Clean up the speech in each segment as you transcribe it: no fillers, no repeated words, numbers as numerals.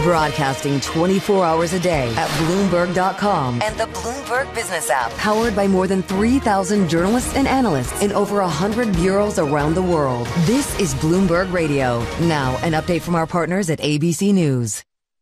Broadcasting 24 hours a day at Bloomberg.com and the Bloomberg Business app. Powered by more than 3,000 journalists and analysts in over 100 bureaus around the world. This is Bloomberg Radio. Now, an update from our partners at ABC News.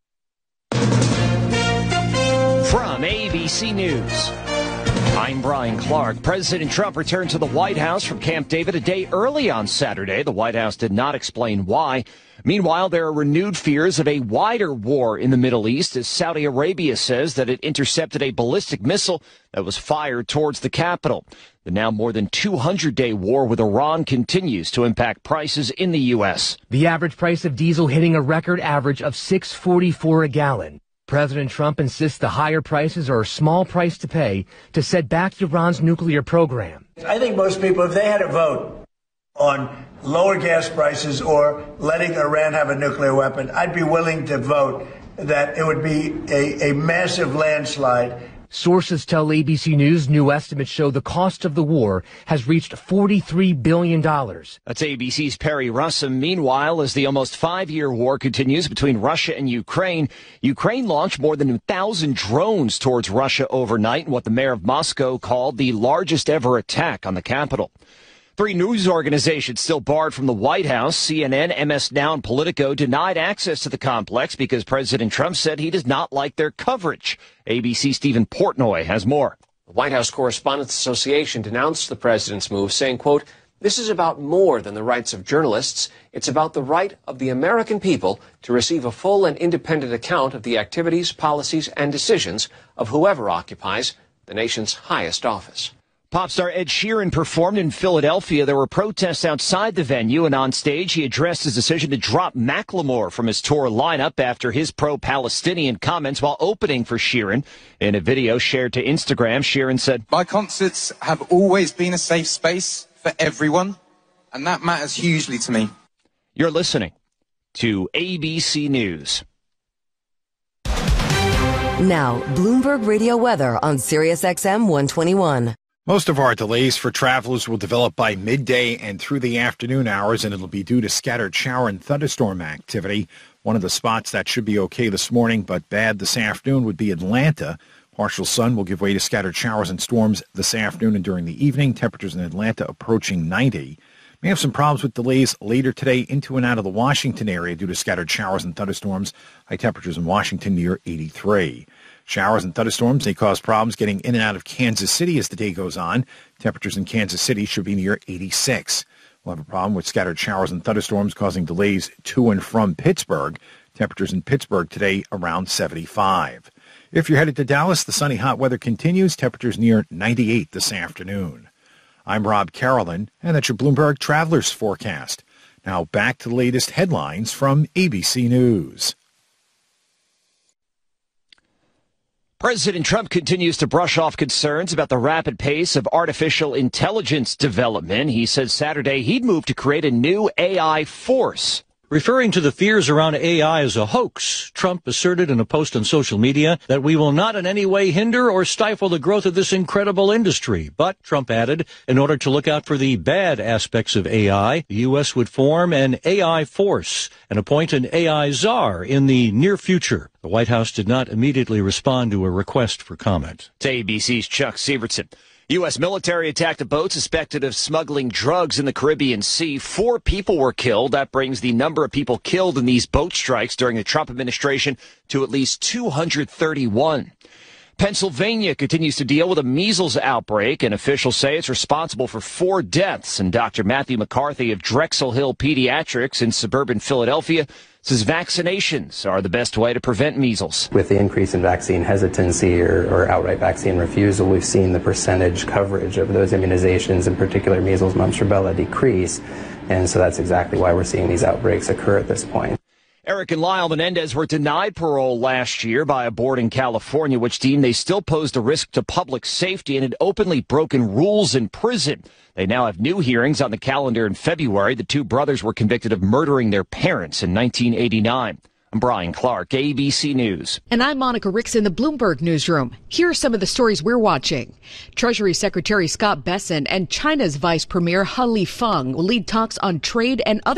From ABC News, I'm Brian Clark. President Trump returned to the White House from Camp David a day early on Saturday. The White House did not explain why. Meanwhile, there are renewed fears of a wider war in the Middle East as Saudi Arabia says that it intercepted a ballistic missile that was fired towards the capital. The now more than 200-day war with Iran continues to impact prices in the U.S. The average price of diesel hitting a record average of $6.44 a gallon. President Trump insists the higher prices are a small price to pay to set back Iran's nuclear program. I think most people, if they had a vote on lower gas prices or letting Iran have a nuclear weapon, I'd be willing to vote that it would be a massive landslide. Sources tell ABC News new estimates show the cost of the war has reached $43 billion. That's ABC's Perry Russum. Meanwhile, as the almost 5-year war continues between Russia and Ukraine launched more than 1,000 drones towards Russia overnight in what the mayor of Moscow called the largest ever attack on the capital. 3 news organizations still barred from the White House. CNN, MS Now, and Politico denied access to the complex because President Trump said he does not like their coverage. ABC Stephen Portnoy has more. The White House Correspondents Association denounced the president's move, saying, quote, "This is about more than the rights of journalists. It's about the right of the American people to receive a full and independent account of the activities, policies, and decisions of whoever occupies the nation's highest office." Pop star Ed Sheeran performed in Philadelphia. There were protests outside the venue, and on stage he addressed his decision to drop Macklemore from his tour lineup after his pro-Palestinian comments while opening for Sheeran. In a video shared to Instagram, Sheeran said, "My concerts have always been a safe space for everyone, and that matters hugely to me." You're listening to ABC News. Now, Bloomberg Radio weather on SiriusXM 121. Most of our delays for travelers will develop by midday and through the afternoon hours, and it'll be due to scattered shower and thunderstorm activity. One of the spots that should be okay this morning but bad this afternoon would be Atlanta. Partial sun will give way to scattered showers and storms this afternoon and during the evening. Temperatures in Atlanta approaching 90. May have some problems with delays later today into and out of the Washington area due to scattered showers and thunderstorms. High temperatures in Washington near 83. Showers and thunderstorms, they cause problems getting in and out of Kansas City as the day goes on. Temperatures in Kansas City should be near 86. We'll have a problem with scattered showers and thunderstorms causing delays to and from Pittsburgh. Temperatures in Pittsburgh today around 75. If you're headed to Dallas, the sunny hot weather continues. Temperatures near 98 this afternoon. I'm Rob Carolyn, and that's your Bloomberg Travelers Forecast. Now back to the latest headlines from ABC News. President Trump continues to brush off concerns about the rapid pace of artificial intelligence development. He said Saturday he'd move to create a new AI force. Referring to the fears around AI as a hoax, Trump asserted in a post on social media that we will not in any way hinder or stifle the growth of this incredible industry. But, Trump added, in order to look out for the bad aspects of AI, the U.S. would form an AI force and appoint an AI czar in the near future. The White House did not immediately respond to a request for comment. To ABC's Chuck Sievertson. U.S. military attacked a boat suspected of smuggling drugs in the Caribbean Sea. 4 people were killed. That brings the number of people killed in these boat strikes during the Trump administration to at least 231. Pennsylvania continues to deal with a measles outbreak, and officials say it's responsible for 4 deaths. And Dr. Matthew McCarthy of Drexel Hill Pediatrics in suburban Philadelphia says vaccinations are the best way to prevent measles. With the increase in vaccine hesitancy or outright vaccine refusal, we've seen the percentage coverage of those immunizations, in particular measles, mumps, rubella, decrease. And so that's exactly why we're seeing these outbreaks occur at this point. Eric and Lyle Menendez were denied parole last year by a board in California, which deemed they still posed a risk to public safety and had openly broken rules in prison. They now have new hearings on the calendar in February. The 2 brothers were convicted of murdering their parents in 1989. I'm Brian Clark, ABC News. And I'm Monica Ricks in the Bloomberg Newsroom. Here are some of the stories we're watching. Treasury Secretary Scott Bessent and China's Vice Premier Han Lifeng will lead talks on trade and other